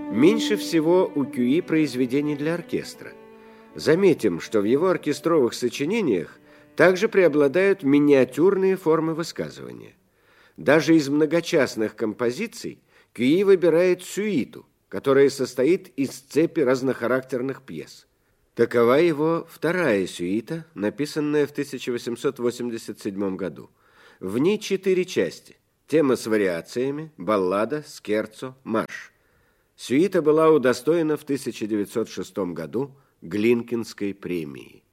Меньше всего у Кюи произведений для оркестра. Заметим, что в его оркестровых сочинениях также преобладают миниатюрные формы высказывания. Даже из многочастных композиций Кюи выбирает сюиту, которая состоит из цепи разнохарактерных пьес. Такова его вторая сюита, написанная в 1887 году. В ней 4 части: тема с вариациями, баллада, скерцо, марш. Сюита была удостоена в 1906 году Глинкинской премии.